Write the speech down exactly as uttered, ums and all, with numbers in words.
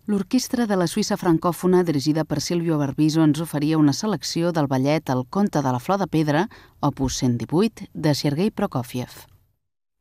L'Orquestra de la Suïssa francòfona, dirigida per Silvio Barbiso, ens oferia una selecció del ballet El conte de la flor de pedra, opus cent divuit, de Sergei Prokofiev.